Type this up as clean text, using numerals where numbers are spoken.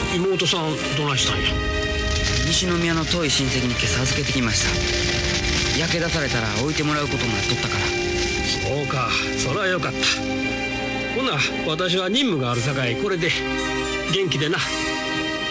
妹さんどないしたんや。 西宮の遠い親戚に今朝預けてきました。焼け出されたら置いてもらうことになっとったから。 そうか、それはよかった。ほな私は任務があるさかいこれで。元気でな。